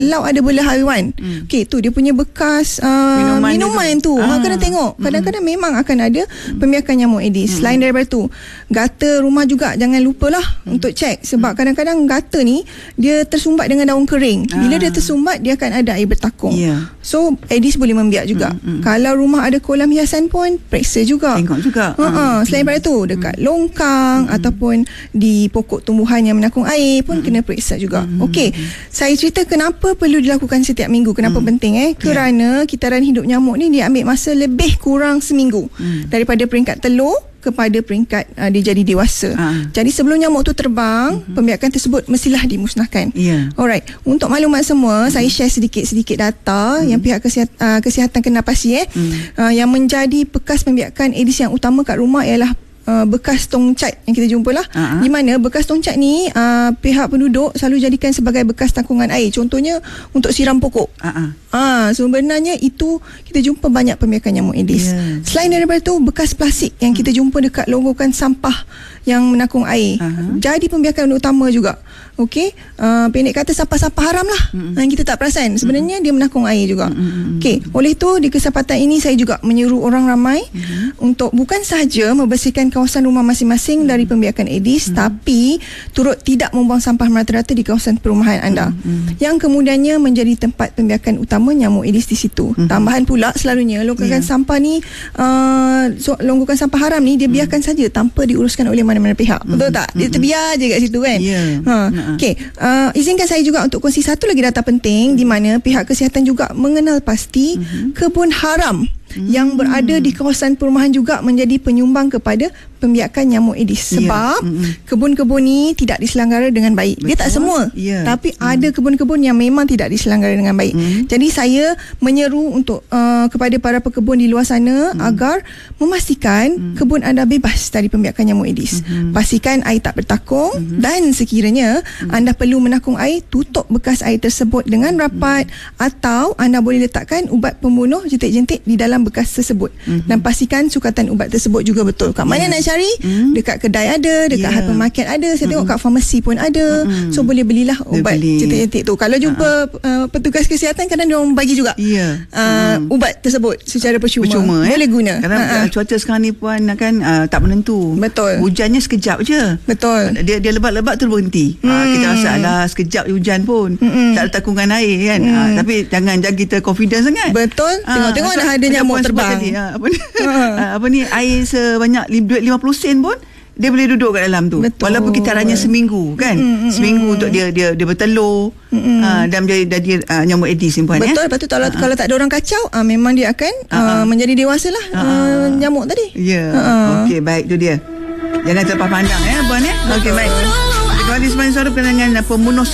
Kalau ada belah haiwan, okey, tu dia punya bekas minuman tu. Kena tengok. Kadang-kadang memang akan ada pembiakan nyamuk Aedes. Selain daripada tu, gata rumah juga jangan lupalah untuk cek. Sebab kadang-kadang gata ni dia tersumbat dengan daun kering. Bila dia tersumbat, dia akan ada air bertakung. So Aedes boleh membiak juga. Kalau rumah ada kolam hiasan pun, periksa juga. Tengok juga. Selain daripada tu, dekat longkang ataupun di pokok tumbuhan yang menakung air pun kena periksa juga. Okey, saya cerita kenapa perlu dilakukan setiap minggu. Kenapa penting? Kerana kitaran hidup nyamuk ni dia ambil masa lebih kurang seminggu daripada peringkat telur kepada peringkat dia jadi dewasa. Jadi sebelum nyamuk tu terbang, pembiakan tersebut mestilah dimusnahkan. Alright, untuk maklumat semua, saya share sedikit-sedikit data yang pihak kesihatan kenapasi yang menjadi bekas pembiakan Aedes yang utama kat rumah ialah bekas tongcat yang kita jumpa lah. Di mana bekas tongcat ni pihak penduduk selalu jadikan sebagai bekas tangkungan air. Contohnya untuk siram pokok. Sebenarnya itu kita jumpa banyak pembiakan nyamuk Aedes. Selain daripada tu, bekas plastik yang kita jumpa dekat longgokan sampah yang menakung air. Jadi pembiakan utama juga. Okey, pendek kata sampah-sampah haram lah yang kita tak perasan. Sebenarnya dia menakung air juga. Okey, oleh itu di kesempatan ini saya juga menyeru orang ramai untuk bukan sahaja membersihkan kawasan rumah masing-masing dari pembiakan Aedes, tapi turut tidak membuang sampah merata-rata di kawasan perumahan anda yang kemudiannya menjadi tempat pembiakan utama nyamuk Aedes di situ. Tambahan pula, selalunya longgokan sampah ni, longgokan sampah haram ni dia biarkan saja tanpa diuruskan oleh mana-mana pihak. Betul tak? Dia terbiar je kat situ kan. Okey, izinkan saya juga untuk kongsi satu lagi data penting di mana pihak kesihatan juga mengenal pasti kebun haram yang berada di kawasan perumahan juga menjadi penyumbang kepada pembiakan nyamuk Aedes. Sebab kebun-kebun ni tidak diselenggara dengan baik. Dia tak semua, tapi ada kebun-kebun yang memang tidak diselenggara dengan baik. Jadi saya menyeru untuk kepada para pekebun di luar sana agar memastikan kebun anda bebas dari pembiakan nyamuk Aedes. Pastikan air tak bertakung dan sekiranya anda perlu menakung air, tutup bekas air tersebut dengan rapat atau anda boleh letakkan ubat pembunuh jentik-jentik di dalam bekas tersebut dan pastikan sukatan ubat tersebut juga betul. Kat mana nak cari? Dekat kedai ada, dekat hypermarket ada, saya tengok kat farmasi pun ada. So boleh belilah ubat jentik-jentik tu. Kalau jumpa petugas kesihatan, kadang dia orang bagi juga ubat tersebut secara percuma boleh guna. Kadang cuaca sekarang ni pun kan tak menentu. Betul. Hujannya sekejap je. Betul. Dia lebat-lebat tu berhenti. Kita rasa lah sekejap hujan pun tak ada takungan air kan. Tapi jangan kita confident sangat. Betul. Tengok-tengok dah ada nyamuk terbang. Apa ni, air sebanyak duit 50 sen pun dia boleh duduk kat dalam tu. Betul. Walaupun kitarannya seminggu kan. Seminggu untuk dia bertelur dan jadi nyamuk Aedes ni puan. Betul. Lepas tu kalau tak ada orang kacau, memang dia akan menjadi dewasa lah nyamuk tadi. Okey, baik, tu dia. Jangan terlepas pandang puan. Okey, baik. Kembali semain suara dengan pembunuh